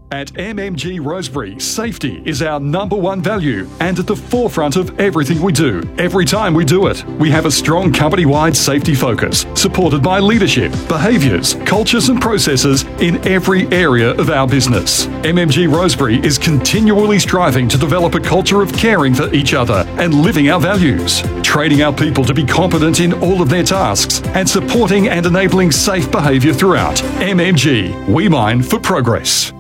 At MMG Rosebery, safety is our number one value and at the forefront of everything we do, every time we do it. We have a strong company-wide safety focus, supported by leadership, behaviours, cultures and processes in every area of our business. MMG Rosebery is continually striving to develop a culture of caring for each other and living our values, training our people to be competent in all of their tasks and supporting and enabling safe behaviour throughout. MMG, we mine for progress.